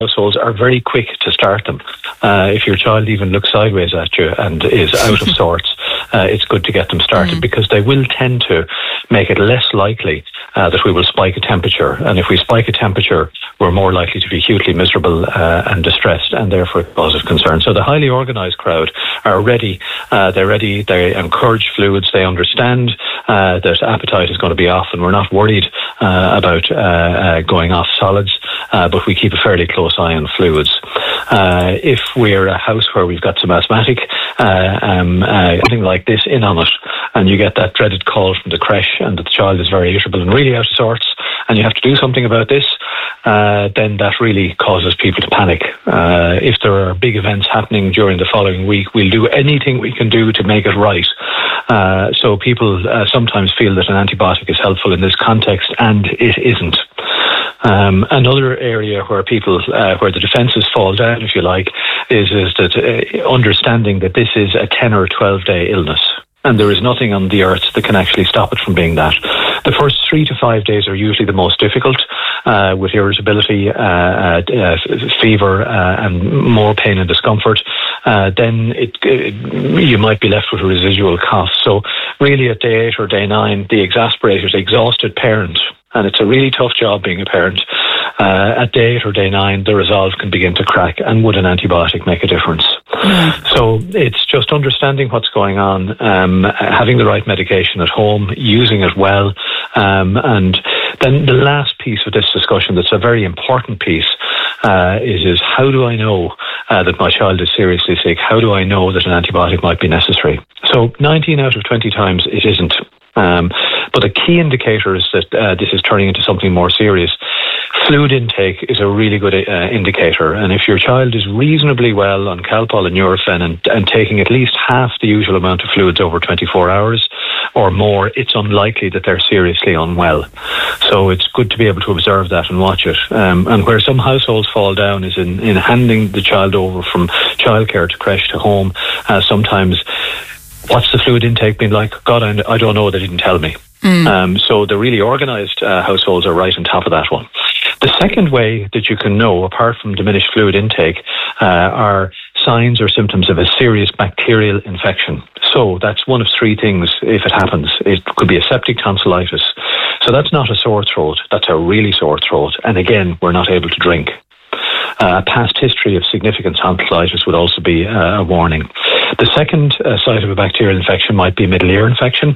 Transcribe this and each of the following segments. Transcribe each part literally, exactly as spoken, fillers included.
households are very quick to start them. Uh, if your child even looks sideways at you and is out of sorts, uh, it's good to get them started mm. because they will tend to make it less likely uh, that we will spike a temperature. And if we spike a temperature, we're more likely to be acutely miserable uh, and distressed, and therefore a cause of concern. So the highly organised crowd are ready. Uh, they're ready. They encourage fluids. They understand uh, that appetite is going to be off, and we're not worried uh, about uh, uh, going off solids, uh, but we keep a fairly close eye on fluids. Uh, if we're a house where we've got some asthmatic, uh, um, uh, something like this in on it, and you get that dreaded call from the creche and that the child is very irritable and really out of sorts, and you have to do something about this, uh, then that really causes people to panic. Uh, if there are big events happening during the following week, we'll do anything we can do to make it right. Uh, so people uh, sometimes feel that an antibiotic is helpful in this context, and it isn't. Um, another area where people, uh, where the defences fall down, if you like, is, is that uh, understanding that this is a ten or twelve day illness. And there is nothing on the earth that can actually stop it from being that. The first three to five days are usually the most difficult, uh, with irritability, uh, uh, uh, fever, uh, and more pain and discomfort. Uh, then it, it, you might be left with a residual cough. So really at day eight or day nine, the exasperated, exhausted parent, and it's a really tough job being a parent, uh, at day eight or day nine, the resolve can begin to crack. And would an antibiotic make a difference? Mm. So it's just understanding what's going on, um, having the right medication at home, using it well, um, and then the last piece of this discussion that's a very important piece uh, is, is how do I know uh, that my child is seriously sick? How do I know that an antibiotic might be necessary? So nineteen out of twenty times it isn't. Um, but the key indicator is that uh, this is turning into something more serious. Fluid intake is a really good uh, indicator, and if your child is reasonably well on Calpol and Nurofen and, and taking at least half the usual amount of fluids over twenty-four hours or more, it's unlikely that they're seriously unwell. So it's good to be able to observe that and watch it. Um, and where some households fall down is in, in handing the child over from childcare to creche to home. Uh, sometimes, what's the fluid intake been like? God, I, I don't know, they didn't tell me. Mm. Um, so the really organised uh, households are right on top of that one. The second way that you can know, apart from diminished fluid intake, uh, are signs or symptoms of a serious bacterial infection. So that's one of three things if it happens. It could be a septic tonsillitis. So that's not a sore throat, that's a really sore throat. And again, we're not able to drink. Uh, a past history of significant tonsillitis would also be uh, a warning. The second uh, site of a bacterial infection might be middle ear infection.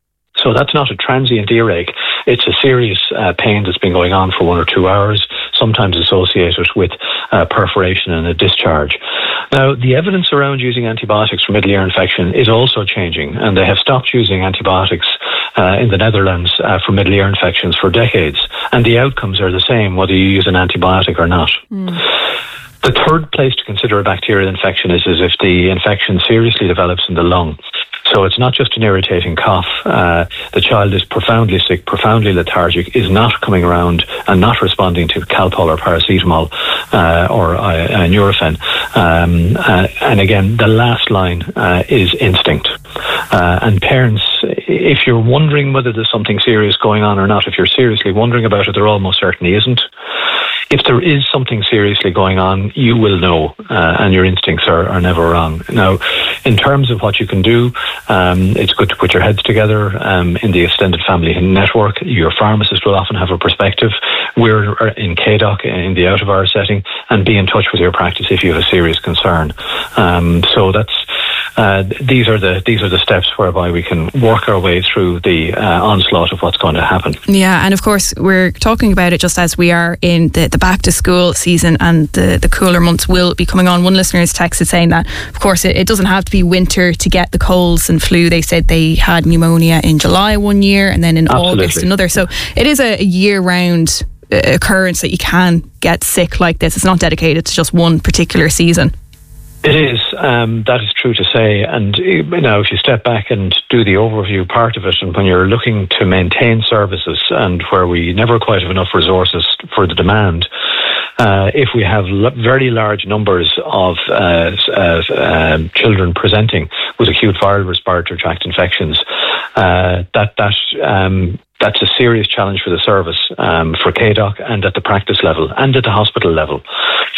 So that's not a transient earache. It's a serious uh, pain that's been going on for one or two hours, sometimes associated with uh, perforation and a discharge. Now, the evidence around using antibiotics for middle ear infection is also changing, and they have stopped using antibiotics uh, in the Netherlands uh, for middle ear infections for decades, and the outcomes are the same whether you use an antibiotic or not. Mm. The third place to consider a bacterial infection is, is if the infection seriously develops in the lung. So it's not just an irritating cough. Uh, the child is profoundly sick, profoundly lethargic, is not coming around and not responding to Calpol or paracetamol uh, or uh, uh, Nurofen. Um, uh, and again, the last line uh, is instinct. Uh, and parents, if you're wondering whether there's something serious going on or not, if you're seriously wondering about it, there almost certainly isn't. If there is something seriously going on, you will know, uh, and your instincts are, are never wrong. Now, in terms of what you can do, um, it's good to put your heads together um, in the extended family network. Your pharmacist will often have a perspective. We're in K D O C, in the out-of-hour setting, and be in touch with your practice if you have a serious concern. Um, so that's Uh, these are the these are the steps whereby we can work our way through the uh, onslaught of what's going to happen. Yeah, and of course we're talking about it just as we are in the, the back to school season, and the, the cooler months will be coming on. One listener has texted saying that, of course, it, it doesn't have to be winter to get the colds and flu. They said they had pneumonia in July one year, and then in Absolutely. August another. So it is a, a year-round occurrence that you can get sick like this. It's not dedicated to just one particular season. It is. Um, that is true to say. And you know, if you step back and do the overview part of it, and when you're looking to maintain services and where we never quite have enough resources for the demand, uh, if we have l- very large numbers of uh, uh, uh, children presenting with acute viral respiratory tract infections, uh, that that um, that's a serious challenge for the service, um, for K D O C and at the practice level and at the hospital level.